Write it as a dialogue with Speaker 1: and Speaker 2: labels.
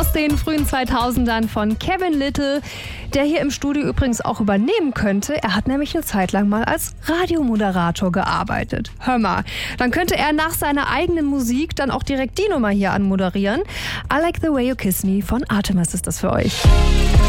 Speaker 1: aus den frühen 2000ern von Kevin Lyttle, der hier im Studio übrigens auch übernehmen könnte. Er hat nämlich eine Zeit lang mal als Radiomoderator gearbeitet. Hör mal, dann könnte er nach seiner eigenen Musik dann auch direkt die Nummer hier anmoderieren. I Like the Way You Kiss Me von Artemis ist das für euch.